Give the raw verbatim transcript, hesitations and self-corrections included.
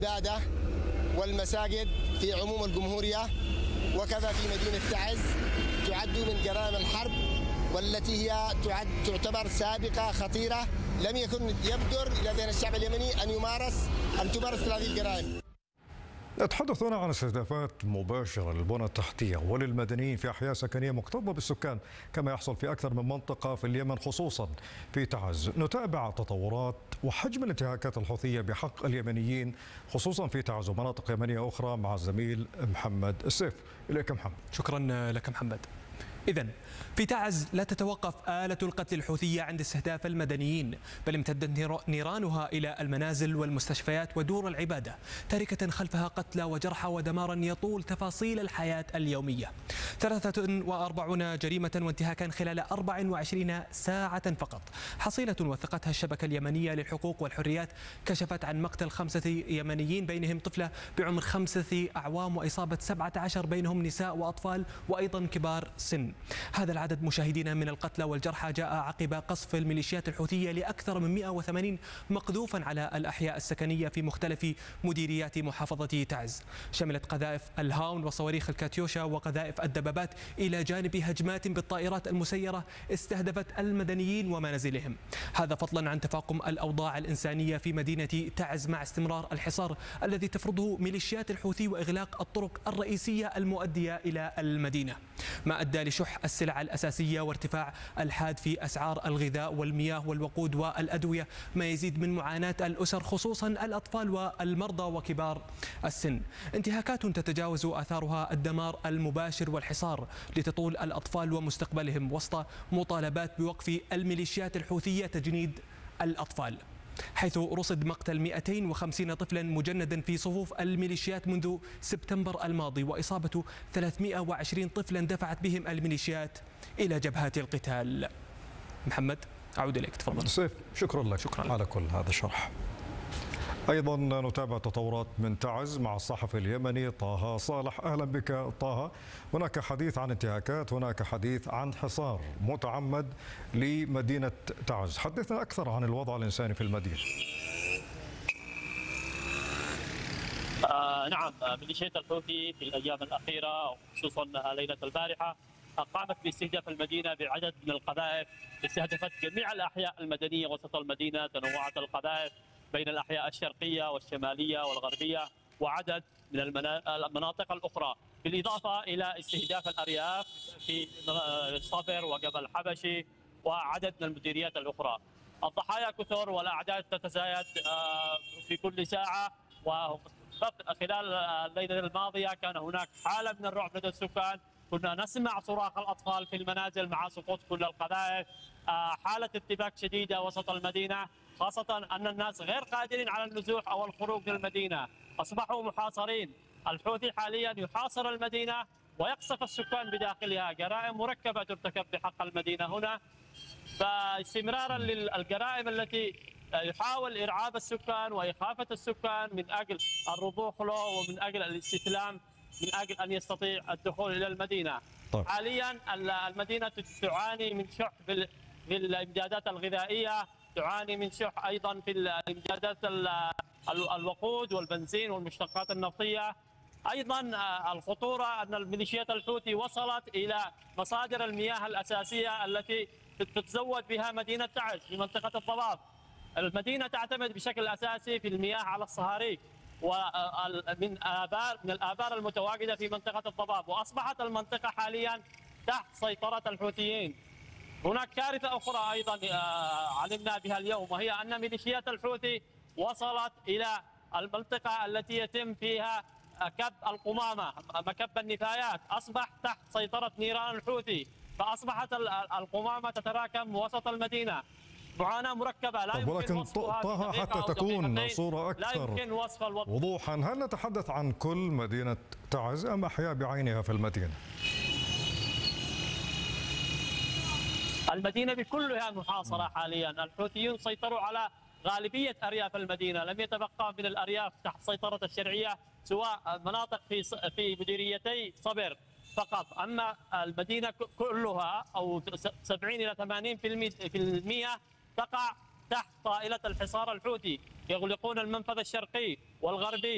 العبادة والمساجد في عموم الجمهورية، وكذا في مدينة تعز تعد من جرائم الحرب، والتي هي تعد تعتبر سابقة خطيرة لم يكن يبدر إلى ذهن الشعب اليمني أن يمارس أن تمارس هذه الجرائم. نتحدث هنا عن استهدافات مباشرة للبنى التحتية وللمدنيين في أحياء سكنية مكتظة بالسكان، كما يحصل في أكثر من منطقة في اليمن خصوصا في تعز. نتابع تطورات وحجم الانتهاكات الحوثية بحق اليمنيين خصوصا في تعز ومناطق يمنية أخرى مع الزميل محمد السيف. إليك محمد. شكرا لك محمد. إذن في تعز لا تتوقف آلة القتل الحوثية عند استهداف المدنيين، بل امتدت نيرانها إلى المنازل والمستشفيات ودور العبادة، تاركة خلفها قتلى وجرحى ودمارا يطول تفاصيل الحياة اليومية. ثلاثة وأربعين جريمة وانتهاكا خلال أربع وعشرين ساعة فقط. حصيلة وثقتها الشبكة اليمنية للحقوق والحريات كشفت عن مقتل خمسة يمنيين بينهم طفلة بعمر خمسة أعوام وإصابة سبعة عشر بينهم نساء وأطفال وأيضا كبار سن. هذا العدد مشاهدينا من القتلى والجرحى جاء عقب قصف الميليشيات الحوثية لأكثر من مئة وثمانين مقذوفا على الأحياء السكنية في مختلف مديريات محافظة تعز. شملت قذائف الهاون وصواريخ الكاتيوشا وقذائف الدبابات إلى جانب هجمات بالطائرات المسيرة استهدفت المدنيين ومنازلهم. هذا فضلا عن تفاقم الأوضاع الإنسانية في مدينة تعز مع استمرار الحصار الذي تفرضه ميليشيات الحوثي وإغلاق الطرق الرئيسية المؤدية إلى المدينة، ما أدى لشح السلع الأساسية وارتفاع الحاد في أسعار الغذاء والمياه والوقود والأدوية، ما يزيد من معاناة الأسر خصوصا الأطفال والمرضى وكبار السن. انتهاكات تتجاوز آثارها الدمار المباشر والحصار لتطول الأطفال ومستقبلهم، وسط مطالبات بوقف الميليشيات الحوثية تجنيد الأطفال، حيث رصد مقتل مئتين وخمسين طفلا مجندا في صفوف الميليشيات منذ سبتمبر الماضي، وإصابة ثلاثمئة وعشرين طفلا دفعت بهم الميليشيات إلى جبهات القتال. محمد أعود إليك، تفضل. سيف، شكرا لك شكرا على كل هذا الشرح. أيضا نتابع تطورات من تعز مع الصحفي اليمني طه صالح. أهلا بك طه. هناك حديث عن انتهاكات، هناك حديث عن حصار متعمد لمدينة تعز، حدثنا أكثر عن الوضع الإنساني في المدينة. آه نعم، ميليشيات الحوثي في الأيام الأخيرة خصوصا ليلة البارحة قامت باستهداف المدينة بعدد من القذائف، استهدفت جميع الأحياء المدنية وسط المدينة، تنوعت القذائف بين الأحياء الشرقية والشمالية والغربية وعدد من المناطق الأخرى، بالإضافة إلى استهداف الأرياف في صفر وجبل حبشي وعدد من المديريات الأخرى. الضحايا كثر والأعداد تتزايد في كل ساعة، وخلال الليلة الماضية كان هناك حالة من الرعب لدى السكان، كنا نسمع صراخ الأطفال في المنازل مع سقوط كل القذائف، حالة ارتباك شديدة وسط المدينة، خاصة أن الناس غير قادرين على النزوح أو الخروج من المدينة، أصبحوا محاصرين. الحوثي حاليا يحاصر المدينة ويقصف السكان بداخلها، جرائم مركبة ترتكب بحق المدينة هنا، فاستمرارا للجرائم التي يحاول إرعاب السكان وإخافة السكان من أجل الرضوخ له ومن أجل الاستسلام، من أجل أن يستطيع الدخول إلى المدينة. طيب. حاليا المدينة تعاني من شح في الإمدادات الغذائية، تعاني من شح أيضا في الإمدادات الوقود والبنزين والمشتقات النفطية. أيضا الخطورة أن الميليشيات الحوثي وصلت إلى مصادر المياه الأساسية التي تتزود بها مدينة تعز في منطقة الضباب. المدينة تعتمد بشكل أساسي في المياه على الصهاريج ومن آبار من الآبار المتواجدة في منطقة الضباب، وأصبحت المنطقة حاليا تحت سيطرة الحوثيين. هناك كارثة أخرى أيضا علمنا بها اليوم، وهي أن ميليشيات الحوثي وصلت إلى المنطقة التي يتم فيها كب القمامة، مكب النفايات أصبح تحت سيطرة نيران الحوثي، فأصبحت القمامة تتراكم وسط المدينة. معاناة مركبة لا يمكن ولكن طه حتى تكون صورة أكثر وضوحا، هل نتحدث عن كل مدينة تعز أم أحياء بعينها في المدينة؟ المدينة بكلها محاصرة حاليا، الحوثيون سيطروا على غالبية أرياف المدينة، لم يتبقى من الأرياف تحت سيطرة الشرعية سواء مناطق في في مديريتي صبر فقط، أما المدينة كلها أو سبعين إلى ثمانين بالمئة تقع تحت طائلة الحصار الحوثي، يغلقون المنفذ الشرقي والغربي